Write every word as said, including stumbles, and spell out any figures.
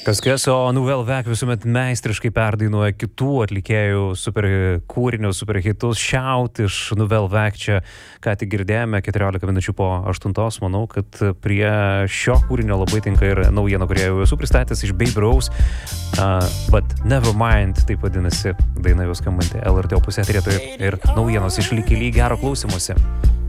Kas kas, o Nouvelle Vague visuomet meistriškai perdainuoja kitų atlikėjų super kūrinius, super hitus. Shout iš Nouvelle Vague čia ką tik girdėjome, keturiolika minučių po aštuntos. Manau, kad prie šio kūrinio labai tinka ir naujiena, kurią jau esu pristatęs iš Baby Rose. Uh, but Nevermind, taip vadinasi, daina jau skambanti L R T opus eteryje ir naujienos iš Lyg į lyg, gero klausymosi.